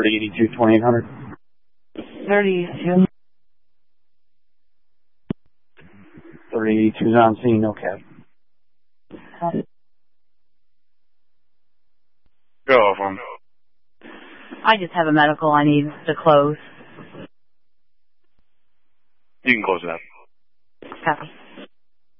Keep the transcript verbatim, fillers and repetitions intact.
thirty eighty-two, twenty-eight hundred. thirty eighty-two. thirty eighty-two's on scene, okay. Go off on. I just have a medical I need to close. You can close it up. Copy.